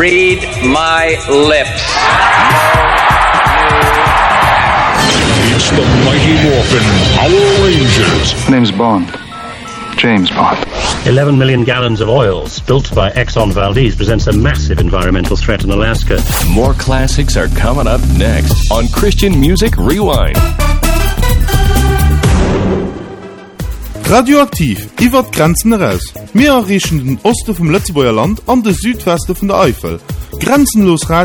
Read my lips. It's the Mighty Morphin Power Rangers. My name's Bond. James Bond. 11 million gallons of oil spilt by Exxon Valdez presents a massive environmental threat in Alaska. More classics are coming up next on Christian Music Rewind. Radioaktiv, iwwer Grenzen heraus. Wir erreichen den Osten vom Lützeburger Land an den Südwesten von der Eifel. Grenzenlos